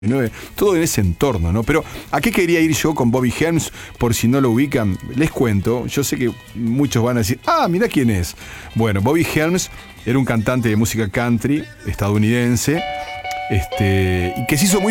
todo en ese entorno, ¿no? Pero ¿a qué quería ir yo con Bobby Helms? Por si no lo ubican, les cuento. Yo sé que muchos van a decir, mirá quién es. Bueno, Bobby Helms era un cantante de música country estadounidense, y que se hizo muy